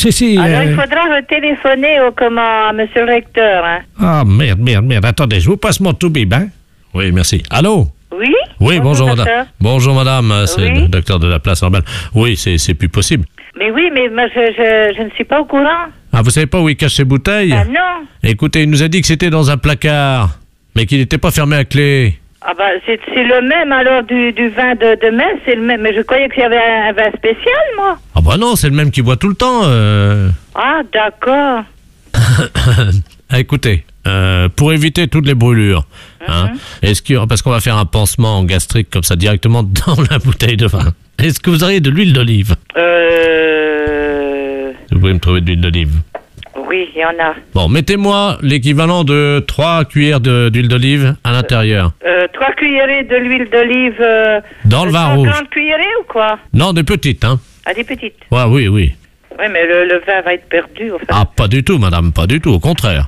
si. Alors, il faudra téléphoner à monsieur le recteur. Hein. Ah, merde. Attendez, je vous passe mon tout-bib, hein. Oui, merci. Allô? Oui? Oui, bonjour madame. Docteur. Bonjour madame, c'est le docteur de la place normale. Oui, c'est plus possible. Mais oui, mais moi, je ne suis pas au courant. Ah, vous savez pas où il cache ses bouteilles? Ah non. Écoutez, il nous a dit que c'était dans un placard, mais qu'il n'était pas fermé à clé. Ah bah, c'est le même alors du vin de mai, c'est le même. Mais je croyais qu'il y avait un vin spécial, moi. Ah bah non, c'est le même qui boit tout le temps. Ah, d'accord. Ah, écoutez, pour éviter toutes les brûlures, hein, parce qu'on va faire un pansement gastrique comme ça directement dans la bouteille de vin. Est-ce que vous auriez de l'huile d'olive? Vous pouvez me trouver de l'huile d'olive? Oui, il y en a. Bon, mettez-moi l'équivalent de 3 cuillères d'huile d'olive à l'intérieur. 3 cuillerées de l'huile d'olive... dans le vin rouge. 30 cuillerées ou quoi? Non, des petites, hein. Ah, des petites? Ouais, oui. Oui, mais le vin va être perdu, enfin. Ah, pas du tout, madame, pas du tout, au contraire.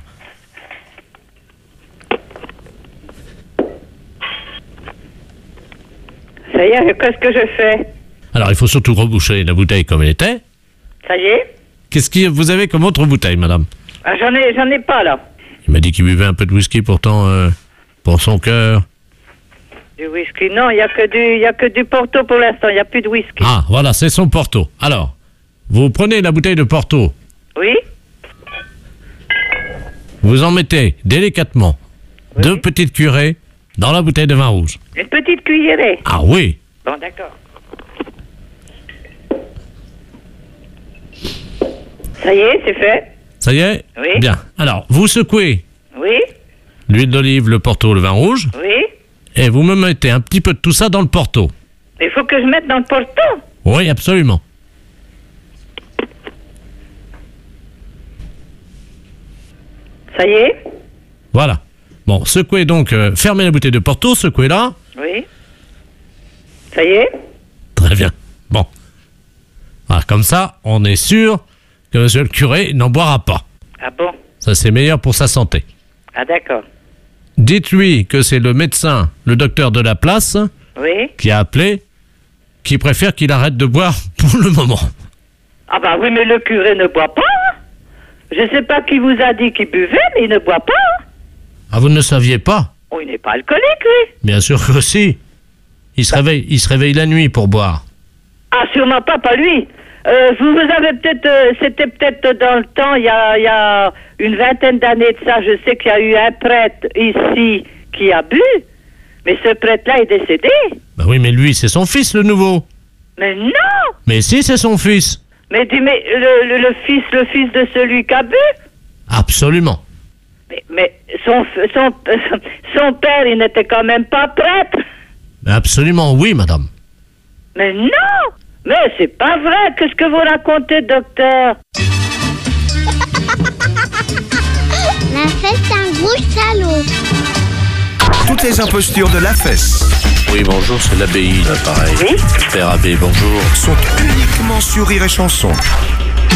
Ça y est, qu'est-ce que je fais? Alors, il faut surtout reboucher la bouteille comme elle était. Ça y est? Qu'est-ce que vous avez comme autre bouteille, madame? Ah, j'en ai pas, là. Il m'a dit qu'il buvait un peu de whisky, pourtant, pour son cœur. Du whisky? Non, il y a que du Porto pour l'instant, il n'y a plus de whisky. Ah, voilà, c'est son Porto. Alors, vous prenez la bouteille de Porto. Oui? Vous en mettez délicatement 2 petites cuillerées dans la bouteille de vin rouge. Une petite cuillerée? Ah oui. Bon, d'accord. Ça y est, c'est fait? Ça y est? Oui. Bien. Alors, vous secouez Oui? l'huile d'olive, le Porto, le vin rouge, Oui? et vous me mettez un petit peu de tout ça dans le Porto. Il faut que je mette dans le Porto? Oui, absolument. Ça y est? Voilà. Bon, secouez donc, fermez la bouteille de Porto, secouez-la. Oui? Ça y est? Très bien. Bon. Ah, comme ça, on est sûr que monsieur le curé n'en boira pas. Ah bon? Ça, c'est meilleur pour sa santé. Ah d'accord. Dites-lui que c'est le médecin, le docteur de la place, Oui? qui a appelé, qui préfère qu'il arrête de boire pour le moment. Ah bah oui, mais le curé ne boit pas. Hein. Je sais pas qui vous a dit qu'il buvait, mais il ne boit pas. Hein. Ah, vous ne le saviez pas? Oh, il n'est pas alcoolique, lui. Bien sûr que si. Il se réveille la nuit pour boire. Ah, sûrement pas lui. Vous avez peut-être... c'était peut-être dans le temps, il y a une vingtaine d'années de ça, je sais qu'il y a eu un prêtre ici qui a bu, mais ce prêtre-là est décédé. Bah oui, mais lui, c'est son fils, le nouveau. Mais non! Mais si, c'est son fils. Mais le fils de celui qui a bu? Absolument. Mais son père, il n'était quand même pas prêtre. Absolument, oui, madame. Mais non! Mais c'est pas vrai! Qu'est-ce que vous racontez, docteur? La fesse, un gros salaud. Toutes les impostures de la fesse Oui, bonjour, c'est l'abbaye, là, pareil. Oui? Père Abbé, bonjour. sont uniquement sur Rire et Chanson.